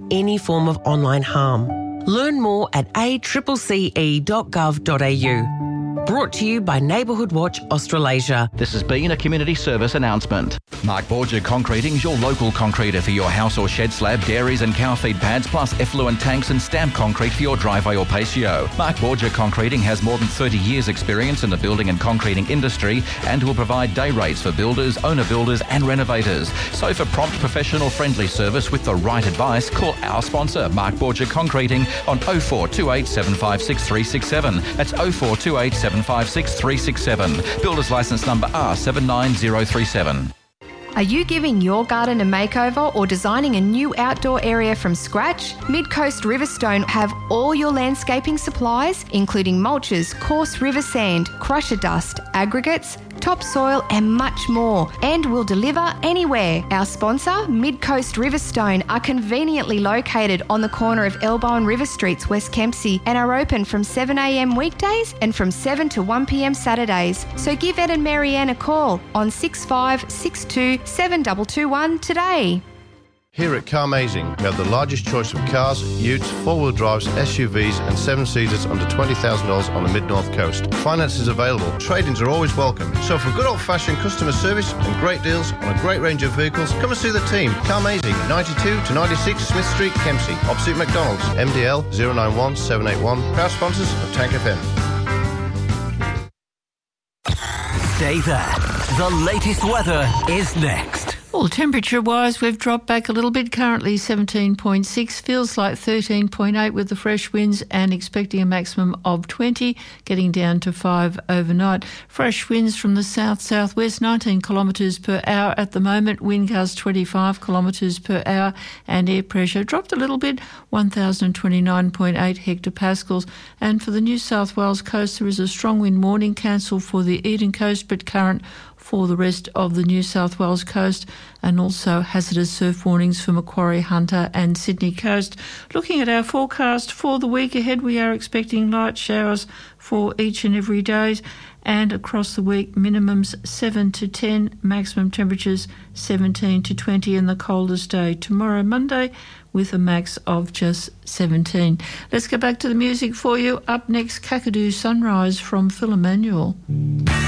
any form of online harm. Learn more at accce.gov.au. Brought to you by Neighbourhood Watch Australasia. This has been a community service announcement. Mark Borgia Concreting is your local concreter for your house or shed slab, dairies and cow feed pads, plus effluent tanks and stamp concrete for your driveway or patio. Mark Borgia Concreting has more than 30 years experience in the building and concreting industry and will provide day rates for builders, owner builders and renovators. So for prompt, professional, friendly service with the right advice, call our sponsor, Mark Borgia Concreting, on 0428 756 367. That's 0428 756 367. Builder's licence number R79037. Are you giving your garden a makeover or designing a new outdoor area from scratch? Mid-Coast Riverstone have all your landscaping supplies, including mulches, coarse river sand, crusher dust, aggregates, topsoil and much more, and will deliver anywhere. Our sponsor, Mid-Coast Riverstone, are conveniently located on the corner of Elbow and River Streets, West Kempsey, and are open from 7am weekdays and from 7 to 1pm Saturdays. So give Ed and Marianne a call on 6562 7221 today. Here at Carmazing, we have the largest choice of cars, utes, four-wheel drives, SUVs and seven-seaters under $20,000 on the Mid-North Coast. Finance is available. Trade-ins are always welcome. So for good old-fashioned customer service and great deals on a great range of vehicles, come and see the team. Carmazing, 92 to 96 Smith Street, Kempsey, opposite McDonald's. MDL 091 781. Proud sponsors of Tank FM. Stay there. The latest weather is next. Well, temperature-wise, we've dropped back a little bit. Currently 17.6, feels like 13.8 with the fresh winds and expecting a maximum of 20, getting down to 5 overnight. Fresh winds from the south-southwest, 19 kilometres per hour at the moment. Wind gusts 25 kilometres per hour and air pressure dropped a little bit, 1,029.8 hectopascals. And for the New South Wales coast, there is a strong wind warning cancelled for the Eden coast, but current for the rest of the New South Wales coast, and also hazardous surf warnings for Macquarie, Hunter and Sydney coast. Looking at our forecast for the week ahead, we are expecting light showers for each and every day, and across the week minimums 7 to 10, maximum temperatures 17 to 20, and the coldest day tomorrow, Monday, with a max of just 17. Let's go back to the music for you. Up next, Kakadu Sunrise from Phil Emmanuel.